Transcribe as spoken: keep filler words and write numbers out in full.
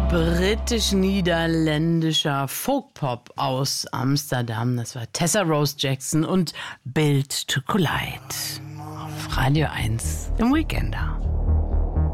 Britisch-niederländischer Folkpop aus Amsterdam. Das war Tessa Rose Jackson und Built to Collide. Auf Radio eins im Weekender.